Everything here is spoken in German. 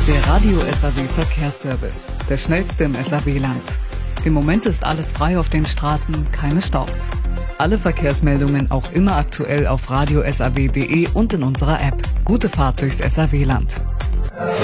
Der Radio SAW Verkehrsservice, der schnellste im SAW-Land. Im Moment ist alles frei auf den Straßen, keine Staus. Alle Verkehrsmeldungen auch immer aktuell auf radiosaw.de und in unserer App. Gute Fahrt durchs SAW-Land.